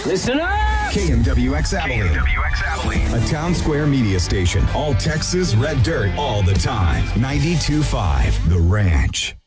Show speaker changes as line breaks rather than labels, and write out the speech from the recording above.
Listen up!
KMWX Abilene. A town square media station. All Texas red dirt all the time. 92.5 The Ranch.